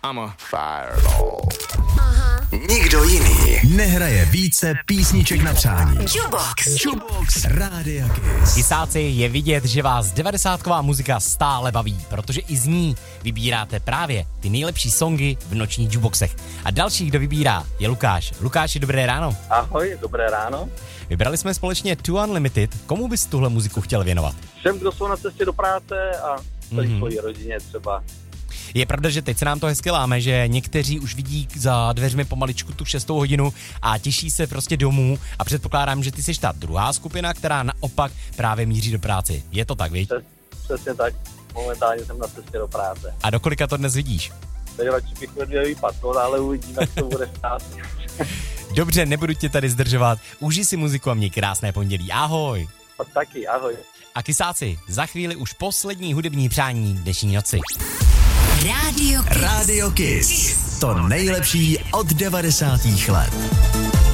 I'm a fireball. Nikdo jiný nehraje více písniček na přání. Jukebox Rádia Kiss. Kysáci, je vidět, že vás 90ková muzika stále baví, protože i z ní vybíráte právě ty nejlepší songy v nočních jukeboxech. A další, kdo vybírá, je Lukáš. Lukáši, dobré ráno. Ahoj, dobré ráno. Vybrali jsme společně Two Unlimited. Komu bys tuhle muziku chtěl věnovat? Všem, kdo jsou na cestě do práce a svojí rodině třeba. Je pravda, že teď se nám to hezky láme, že někteří už vidí za dveřmi pomaličku tu 6. hodinu a těší se prostě domů a předpokládám, že ty jsi ta druhá skupina, která naopak právě míří do práce. Je to tak, viď? Přesně tak. Momentálně jsem na cestě do práce. A do kolika to dnes vidíš? Teď radši bych měl výpad, ale uvidíme, jak to bude stát. Dobře, nebudu tě tady zdržovat. Užij si muziku a měj krásné pondělí. Ahoj. A taky, ahoj. A Kysáci, za chvíli už poslední hudební přání dnešní noci. Radio Kiss. Radio Kiss. To nejlepší od 90. let.